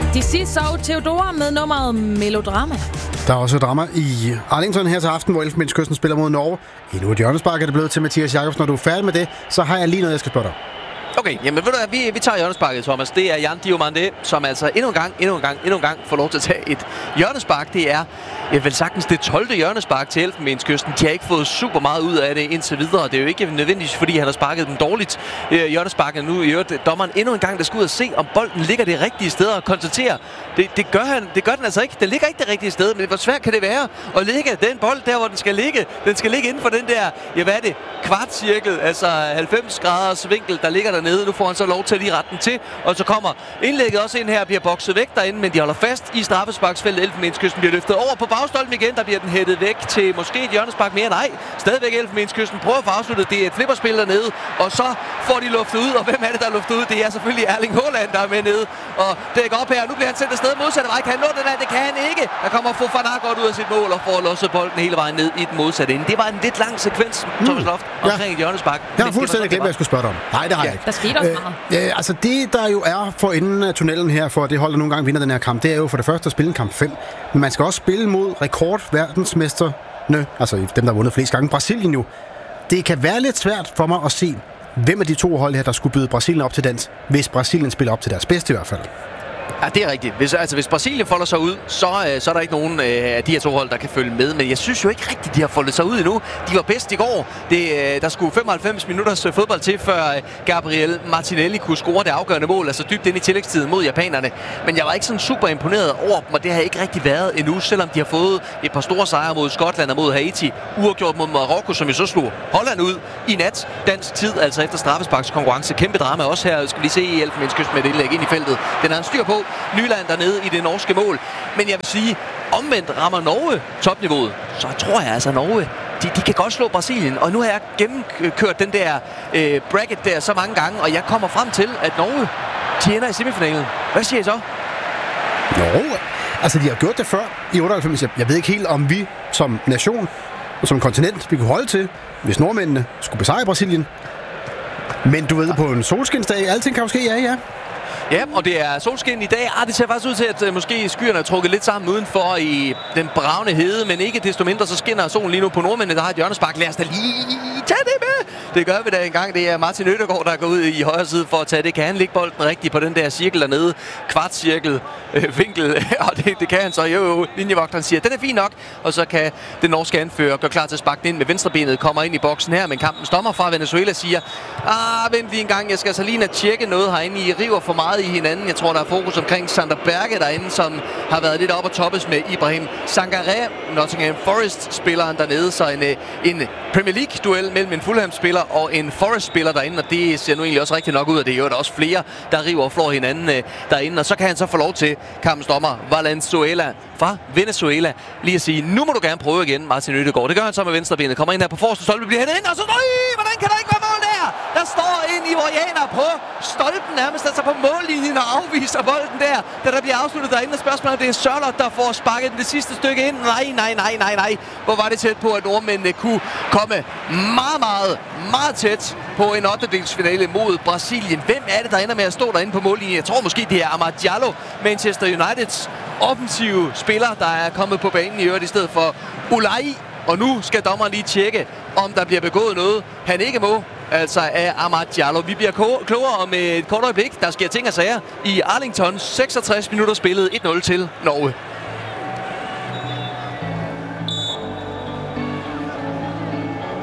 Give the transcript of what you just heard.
De sidste så Theodora med nummeret Melodrama. Der er også drama i Arlington her til aften, hvor Elfenbenskysten spiller mod Norge. Endnu et hjørnespark er det blevet til Mathias Jakobsen. Når du er færdig med det, så har jeg lige noget, jeg skal spørge dig. Okay, jamen ved du hvad, vi tager hjørnesparket, Thomas. Det er Jan Diomande, som altså endnu en gang får lov til at tage et hjørnespark. Det er vel sagtens det 12. hjørnespark til Elfenbenskysten. De har ikke fået super meget ud af det indtil videre. Det er jo ikke nødvendigvis, fordi han har sparket dem dårligt. Hjørnesparket nu i øvrigt. Dommeren endnu en gang, der skal ud og se, om bolden ligger det rigtige sted og konstatere. Det gør den altså ikke. Den ligger ikke det rigtige sted, men hvor svært kan det være at lægge den bold der, hvor den skal ligge? Den skal ligge inden for den der, ja hvad er det, kvartcirkel, altså 90 graders vinkel, der ligger dernede. Nu får han så lov til at lige rette den til, og så kommer indlægget også ind her, bliver bokset væk derinde, men de holder fast i straffesparksfeltet. Elfenbenskysten bliver løftet over på bagstolpen igen, der bliver den hættet væk til måske et hjørnespark mere. Nej, stadigvæk Elfenbenskysten prøver at få afsluttet. Det er et flipperspil dernede, og så får de luftet ud, og hvem er det, der er luftet ud? Det er selvfølgelig Erling Haaland, der er med nede og dækker op her. Nu bliver han sendt afsted modsatte vej. Kan han nå den her? Det kan han ikke. Der kommer Fofana godt ud af sit mål og får losset bolden hele vejen ned i den modsatte ende. Det var en lidt lang sekvens, Thomas Loft, omkring et hjørnespark. Jeg har fuldstændig glemt, hvad jeg skulle spørge dig om. Nej, det har jeg ikke. Der skete også meget. Altså det, der jo er for enden af tunnelen her, for det hold, der nogle gange vinder den her kamp, det er jo for det første at spille en kamp 5. Men man skal også spille mod rekordverdensmesterne, altså dem, der har vundet flest gange, Brasilien jo. Det kan være lidt svært for mig at se, hvem af de to hold her, der skulle byde Brasilien op til dans, hvis Brasilien spiller op til deres bedste i hvert fald. Ja, det er rigtigt. Hvis Brasilien folder sig ud, så er der ikke nogen af de her to hold, der kan følge med. Men jeg synes jo ikke rigtigt, de har foldet sig ud endnu. De var bedst i går. Der skulle 95 minutters fodbold til, før Gabriel Martinelli kunne score det afgørende mål, altså dybt ind i tillægstiden mod japanerne. Men jeg var ikke sådan super imponeret over dem, og det har ikke rigtig været endnu, selvom de har fået et par store sejre mod Skotland og mod Haiti. Uafgjort mod Marokko, som jo så slog Holland ud i nat. Dansk tid, altså efter straffesparkskonkurrence. Kæmpe drama også her. Skal vi se i Elfenbenskysten med et indlæg ind i feltet. Den har han styr på. Nyland dernede i det norske mål. Men jeg vil sige, omvendt rammer Norge topniveauet, så tror jeg altså, Norge de kan godt slå Brasilien. Og nu har jeg gennemkørt den der bracket der så mange gange, og jeg kommer frem til, at Norge, de ender i semifinalen. Hvad siger I så? Norge? Altså, de har gjort det før i 98. Jeg ved ikke helt, om vi som nation og som kontinent, vi kunne holde til, hvis nordmændene skulle besejre Brasilien. Men du ved, på en solskinsdag, alting kan jo ske, ja. Ja, og det er solskin i dag. Det ser faktisk ud til, at måske skyerne er trukket lidt sammen udenfor i den bravne hede, men ikke desto mindre, så skinner solen lige nu på nordmændene, der har et hjørnespark. Lad os da lige tage det med! Det gør vi da en gang. Det er Martin Ødegaard, der går ud i højre side for at tage det. Kan han lægge bolden rigtigt på den der cirkel dernede? Kvartcirkel, vinkel, og det kan han så. Jo, linjevogteren siger, den er fin nok. Og så kan den norske anfører gøre klar til at sparke den ind med venstrebenet, kommer ind i boksen her, men kampens dommer fra Venezuela siger, vent lige en gang, jeg skal så lige tjekke noget herinde. I river for meget i hinanden. Jeg tror, der er fokus omkring Sander Berge derinde, som har været lidt op og toppes med Ibrahim Sangaré, Nottingham Forest-spilleren dernede. Så en Premier League-duel mellem en Fulham-spiller og en Forest-spiller derinde, og det ser nu egentlig også rigtig nok ud, og det er jo også flere, der river og flår hinanden derinde. Og så kan han så få lov til kampens dommer Valenzuela fra Venezuela lige at sige, nu må du gerne prøve igen, Martin Ødegaard. Det gør han så med venstrebenet. Kommer ind her på forreste stolpe, bliver hentet ind, og så hvordan kan der ikke være mål der? Der står en ivorianer på stolpen nærmest, altså på mållinjen og afviser bolden der, da der bliver afsluttet derinde. Og spørgsmålet, det er Sørloth, der får sparket det sidste stykke ind. Nej. Hvor var det tæt på, at nordmændene kunne komme meget tæt på en 8-delsfinale mod Brasilien. Hvem er det, der ender med at stå derinde på mållinjen? Jeg tror måske, det er Amad Diallo, Manchester Uniteds offensive spiller, der er kommet på banen i øvrigt i stedet for Ulai. Og nu skal dommeren lige tjekke, om der bliver begået noget, han ikke må. Altså af Amad Diallo. Vi bliver klogere om et kort øjeblik. Der sker ting og sager i Arlington. 66 minutter spillet 1-0 til Norge.